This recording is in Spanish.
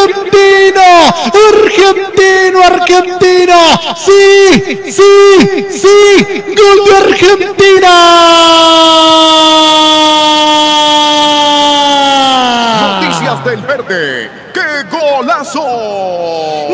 Argentina, sí, gol de Argentina. Noticias del Verde, ¡qué golazo!